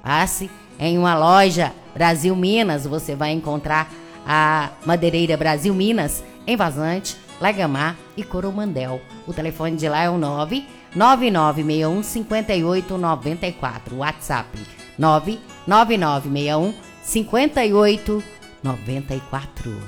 Passe em uma loja Brasil Minas, você vai encontrar a madeireira Brasil Minas em Vazante, Lagamar e Coromandel. O telefone de lá é o 99961 5894. WhatsApp 99961 5894.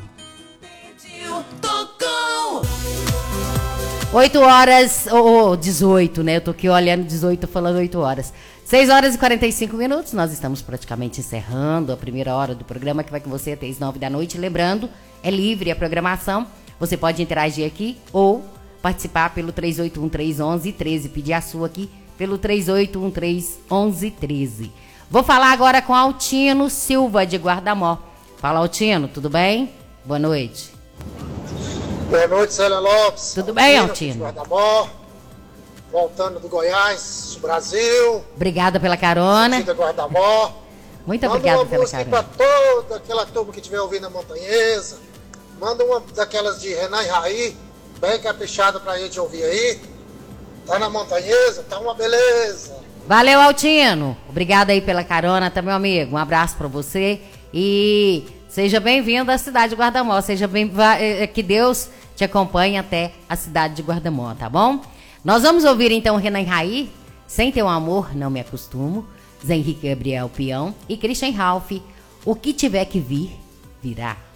8 horas, ou 18, né? Eu tô aqui olhando 18, falando 8 horas. 6 horas e 45 minutos, nós estamos praticamente encerrando a primeira hora do programa, que vai com você até as 9 da noite. Lembrando, é livre a programação, você pode interagir aqui ou participar pelo 38131113, pedir a sua aqui pelo 38131113. Vou falar agora com Altino Silva, de Guardamó. Fala, Altino, tudo bem? Boa noite. Boa noite, Célia Lopes. Tudo bem, Altino? Guardamó, voltando do Goiás, Brasil. Obrigada pela carona. Guardamó. Muito obrigada pela carona. Manda uma música para toda aquela turma que estiver ouvindo a Montanhesa. Manda uma daquelas de Renan e Raí, bem caprichada pra gente ouvir aí. Tá na Montanhesa, tá uma beleza. Valeu, Altino. Obrigada aí pela carona, tá, meu amigo? Um abraço pra você e seja bem-vindo à cidade de Guardamó. Que Deus te acompanhe até a cidade de Guardamó, tá bom? Nós vamos ouvir então Renan e Raí, Sem Teu Amor Não Me Acostumo, Zé Henrique Gabriel Peão e Christian Ralph. O que tiver que vir, virá.